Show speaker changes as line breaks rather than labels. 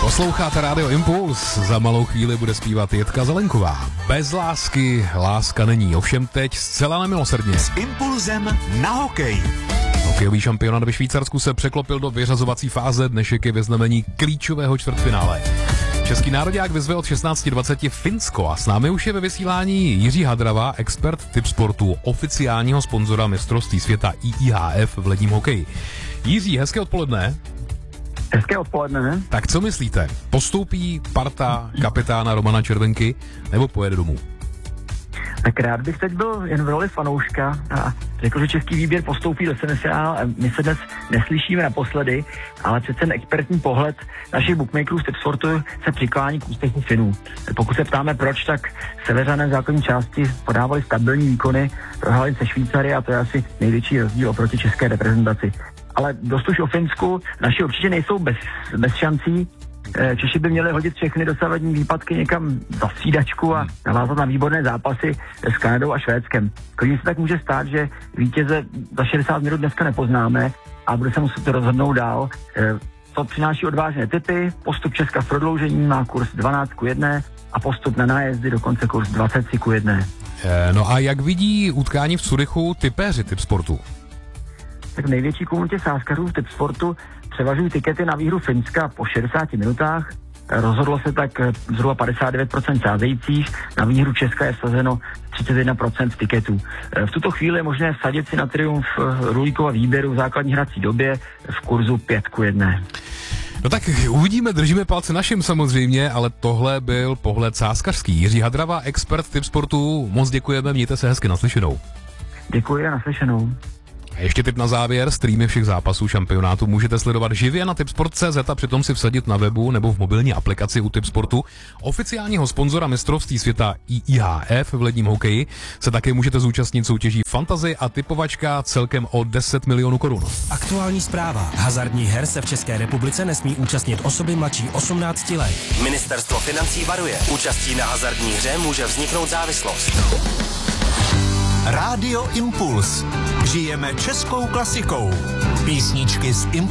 Posloucháte Rádio Impuls, za malou chvíli bude zpívat Jitka Zelenková. Bez lásky láska není, ovšem teď zcela nemilosrdně.
S Impulzem na hokej.
Hokejový šampionát ve Švýcarsku se překlopil do vyřazovací fáze, dnešek je ve znamení klíčového čtvrtfinále. Český nároďák vyzve od 16:20 Finsko a s námi už je ve vysílání Jiří Hadrava, expert Tipsportu, oficiálního sponzora mistrovství světa IIHF v ledním hokeji. Jiří, hezké odpoledne.
Hezké odpoledne.
Tak co myslíte? Postoupí parta kapitána Romana Červenky nebo pojede domů?
Tak rád bych teď byl jen v roli fanouška a řekl, že český výběr postoupí do semifinále. My se dnes neslyšíme naposledy, ale přece ten expertní pohled našich bookmakerů z Tipsportu se přiklání k úspěchu Finů. Pokud se ptáme proč, tak Seveřané v základní části podávali stabilní výkony, prohráli se Švýcary a to je asi největší rozdíl oproti české reprezentaci. Ale dost už o Finsku, naši určitě nejsou bez šancí. Češi by měli hodit všechny dosavadní výpadky někam za střídačku a navázat na výborné zápasy s Kanadou a Švédskem. Klidně se tak může stát, že vítěze za 60 minut dneska nepoznáme a bude se muset rozhodnout dál. To přináší odvážné tipy, postup Česka v prodloužení má kurz 12:1 a postup na nájezdy dokonce kurz 23:1.
No a jak vidí utkání v Curychu tipéři Tipsportu?
Tak největší komunitě sázkařů v Tipsportu převažují tikety na výhru Finska po 60 minutách. Rozhodlo se tak zhruba 59% sázejících, na výhru Česka je sazeno 31% tiketů. V tuto chvíli je možné vsadit si na triumf Rulíkova výběru v základní hrací době v kurzu 5:1.
No tak uvidíme, držíme palce našim samozřejmě, ale tohle byl pohled sázkařský. Jiří Hadrava, expert Tipsportu, moc děkujeme, mějte se hezky, naslyšenou.
Děkuji a naslyšenou.
A ještě tip na závěr, streamy všech zápasů šampionátu můžete sledovat živě na tipsport.cz a přitom si vsadit na webu nebo v mobilní aplikaci u Tipsportu. Oficiálního sponzora mistrovství světa IIHF v ledním hokeji se také můžete zúčastnit soutěží Fantasy a typovačka celkem o 10 milionů korun.
Aktuální zpráva. Hazardních her se v České republice nesmí účastnit osoby mladší 18 let. Ministerstvo financí varuje. Účastí na hazardní hře může vzniknout závislost. Rádio Impuls. Žijeme českou klasikou. Písničky z Impuls.